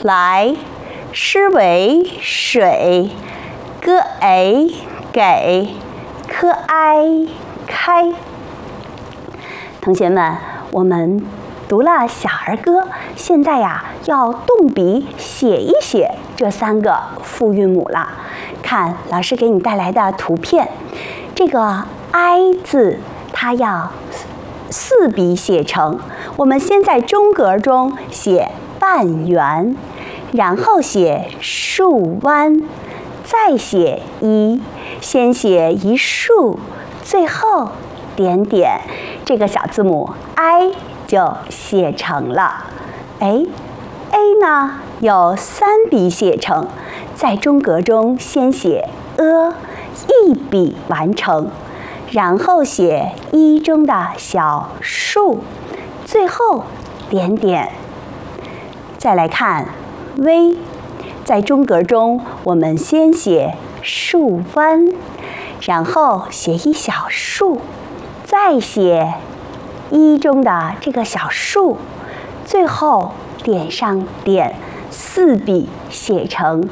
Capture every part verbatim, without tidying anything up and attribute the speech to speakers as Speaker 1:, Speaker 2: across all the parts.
Speaker 1: 来，诗为水，歌 A 给，科 I 开。同学们，我们读了小儿歌，现在呀要动笔写一写这三个复韵母了。看老师给你带来的图片，这个 I 字它要四笔写成。我们先在中格中写半圆，然后写竖弯，再写一，先写一竖，最后点点，这个小字母 I 就写成了。哎 ，A 呢有三笔写成，在中格中先写 a， 一笔完成，然后写一中的小竖，最后点点。再来看 V， 在中格中我们先写竖弯，然后写一小竖，再写一中的这个小竖，最后点上点，四笔写成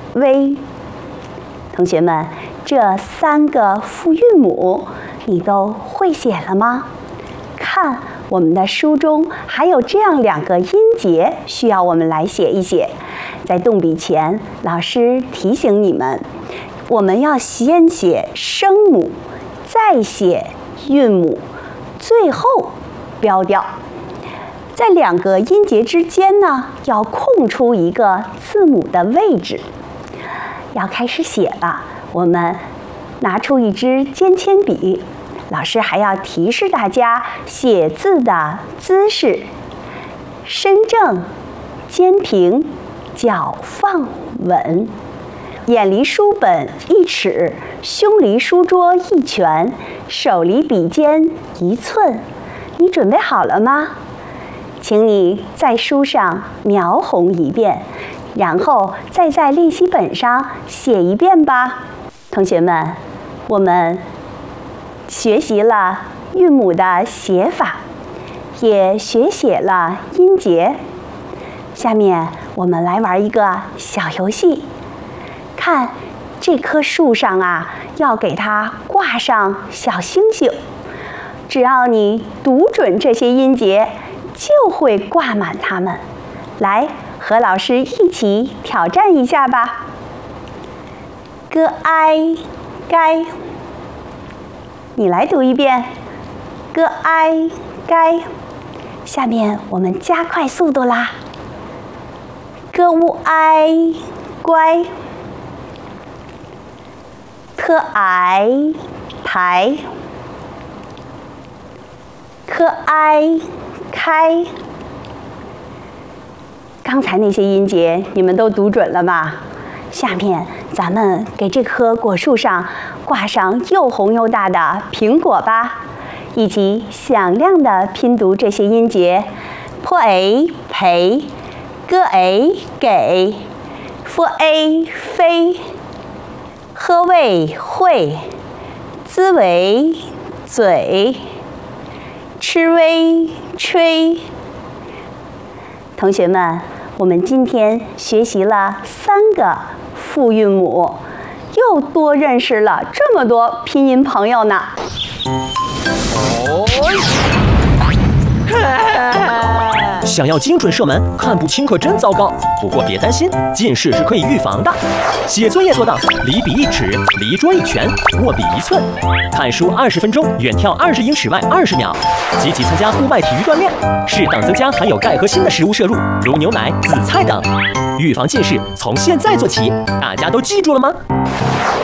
Speaker 1: V。同学们，这三个复韵母你都会写了吗？看我们的书中还有这样两个音节需要我们来写一写。在动笔前，老师提醒你们，我们要先写声母，再写韵母，最后标调。在两个音节之间呢，要空出一个字母的位置。要开始写了，我们拿出一支尖铅笔，老师还要提示大家写字的姿势：身正、肩平、脚放稳，眼离书本一尺，胸离书桌一拳，手离笔尖一寸。你准备好了吗？请你在书上描红一遍，然后再在练习本上写一遍吧。同学们，我们学习了韵母的写法，也学写了音节。下面我们来玩一个小游戏。看这棵树上啊，要给它挂上小星星。只要你读准这些音节，就会挂满它们。来，和老师一起挑战一下吧。歌 I 该，你来读一遍。歌 I 该，下面我们加快速度啦。歌乌 I 乖，特矮台，科 I 开。刚才那些音节你们都读准了吗？下面咱们给这棵果树上挂上又红又大的苹果吧，一起响亮地拼读这些音节：破 A 陪，歌 A 给，夫 A 飞，喝味会，滋为嘴，吃微吹。同学们，我们今天学习了三个复韵母，又多认识了这么多拼音朋友呢。
Speaker 2: 想要精准射门，看不清可真糟糕。不过别担心，近视是可以预防的。写作业做到离笔一尺，离桌一拳，握笔一寸。看书二十分钟，远跳二十英尺外二十秒。积极参加户外体育锻炼，适当增加含有钙和锌的食物摄入，如牛奶、紫菜等。预防近视从现在做起，大家都记住了吗？